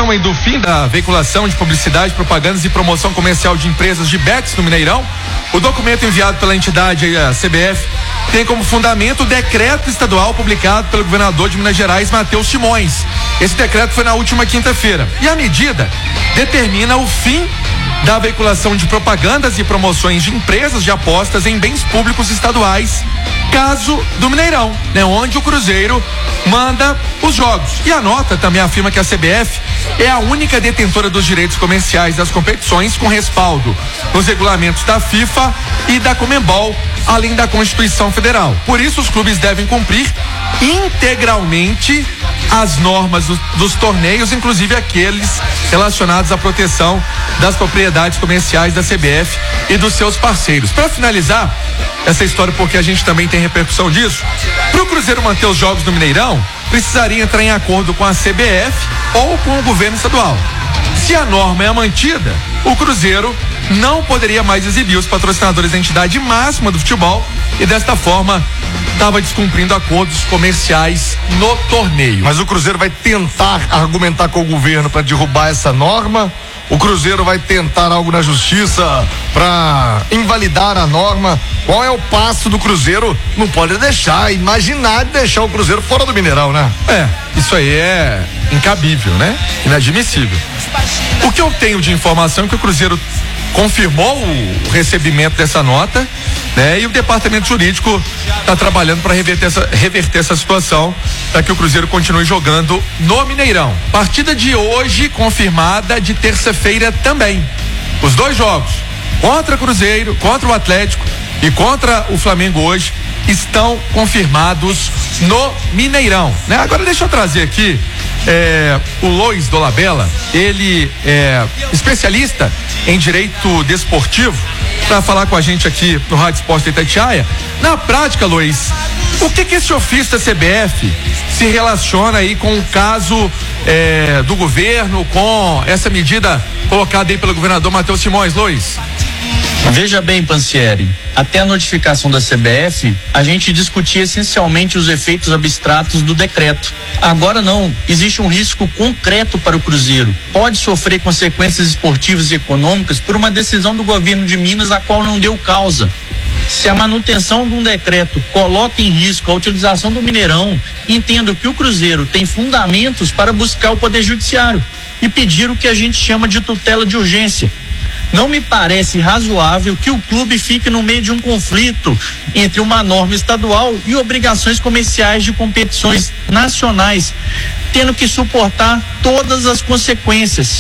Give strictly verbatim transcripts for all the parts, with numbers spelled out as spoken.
notificação aí do fim da veiculação de publicidade, propagandas e promoção comercial de empresas de bets no Mineirão. O documento enviado pela entidade, a C B F, tem como fundamento o decreto estadual publicado pelo governador de Minas Gerais, Matheus Simões. Esse decreto foi na última quinta-feira. E a medida determina o fim da veiculação de propagandas e promoções de empresas de apostas em bens públicos estaduais, caso do Mineirão, né, onde o Cruzeiro manda os jogos. E a nota também afirma que a C B F é a única detentora dos direitos comerciais das competições, com respaldo nos regulamentos da FIFA e da Conmebol, além da Constituição Federal. Por isso, os clubes devem cumprir integralmente as normas do, dos torneios, inclusive aqueles relacionados à proteção das propriedades comerciais da C B F e dos seus parceiros. Para finalizar essa história, porque a gente também tem repercussão disso, para o Cruzeiro manter os jogos no Mineirão, precisaria entrar em acordo com a C B F ou com o governo estadual. Se a norma é mantida, o Cruzeiro não poderia mais exibir os patrocinadores da entidade máxima do futebol e desta forma estava descumprindo acordos comerciais no torneio. Mas o Cruzeiro vai tentar argumentar com o governo para derrubar essa norma? O Cruzeiro vai tentar algo na justiça para invalidar a norma? Qual é o passo do Cruzeiro? Não pode deixar, imaginar deixar o Cruzeiro fora do Mineirão, né? É, isso aí é incabível, né? Inadmissível. O que eu tenho de informação é que o Cruzeiro confirmou o recebimento dessa nota, né? E o departamento jurídico está trabalhando para reverter essa, reverter essa situação, para que o Cruzeiro continue jogando no Mineirão. Partida de hoje confirmada, de terça-feira também. Os dois jogos, contra o Cruzeiro, contra o Atlético e contra o Flamengo hoje, estão confirmados no Mineirão, né? Agora deixa eu trazer aqui é, o Lois Dolabella, ele é especialista em direito desportivo, para falar com a gente aqui no Rádio Esporte Itatiaia. Na prática, Lois, o que que esse ofício da C B F se relaciona aí com o caso é, do governo, com essa medida colocada aí pelo governador Matheus Simões, Lois? Veja bem, Pansieri, até a notificação da C B F, a gente discutia essencialmente os efeitos abstratos do decreto. Agora não, existe um risco concreto para o Cruzeiro. Pode sofrer consequências esportivas e econômicas por uma decisão do governo de Minas a qual não deu causa. Se a manutenção de um decreto coloca em risco a utilização do Mineirão, entendo que o Cruzeiro tem fundamentos para buscar o Poder Judiciário e pedir o que a gente chama de tutela de urgência. Não me parece razoável que o clube fique no meio de um conflito entre uma norma estadual e obrigações comerciais de competições nacionais, tendo que suportar todas as consequências.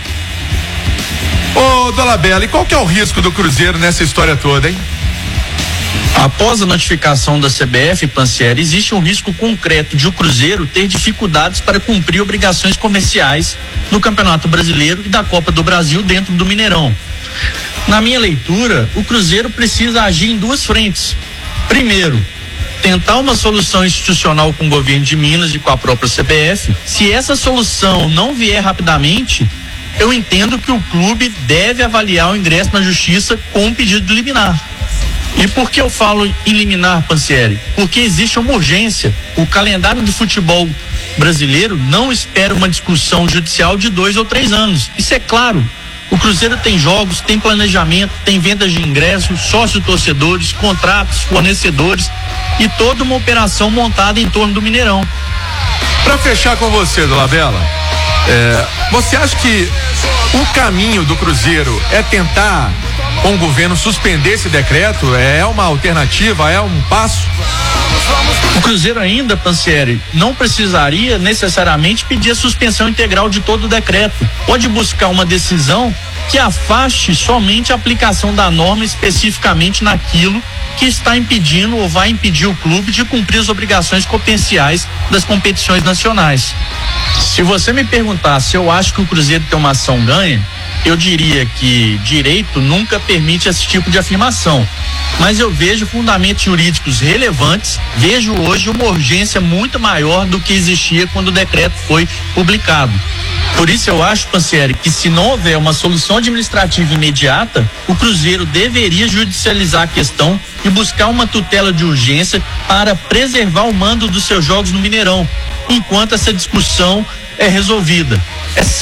Ô, Dolabella, e qual que é o risco do Cruzeiro nessa história toda, hein? Após a notificação da C B F, Pansieri, existe um risco concreto de o Cruzeiro ter dificuldades para cumprir obrigações comerciais no Campeonato Brasileiro e da Copa do Brasil dentro do Mineirão. Na minha leitura, o Cruzeiro precisa agir em duas frentes. Primeiro, tentar uma solução institucional com o governo de Minas e com a própria C B F. Se essa solução não vier rapidamente, eu entendo que o clube deve avaliar o ingresso na justiça com um pedido de liminar. E por que eu falo em liminar, Pansieri? Porque existe uma urgência. O calendário do futebol brasileiro não espera uma discussão judicial de dois ou três anos. Isso é claro. O Cruzeiro tem jogos, tem planejamento, tem vendas de ingressos, sócio-torcedores, contratos, fornecedores e toda uma operação montada em torno do Mineirão. Para fechar com você, Dolabella, é, você acha que o caminho do Cruzeiro é tentar com o governo suspender esse decreto? É uma alternativa? É um passo? O Cruzeiro ainda, Pansieri, não precisaria necessariamente pedir a suspensão integral de todo o decreto. Pode buscar uma decisão que afaste somente a aplicação da norma especificamente naquilo que está impedindo ou vai impedir o clube de cumprir as obrigações comerciais das competições nacionais. Se você me perguntar se eu acho que o Cruzeiro tem uma ação ganha, eu diria que direito nunca permite esse tipo de afirmação. Mas eu vejo fundamentos jurídicos relevantes, vejo hoje uma urgência muito maior do que existia quando o decreto foi publicado. Por isso eu acho, Pansieri, que se não houver uma solução administrativa imediata, o Cruzeiro deveria judicializar a questão e buscar uma tutela de urgência para preservar o mando dos seus jogos no Mineirão, enquanto essa discussão é resolvida. É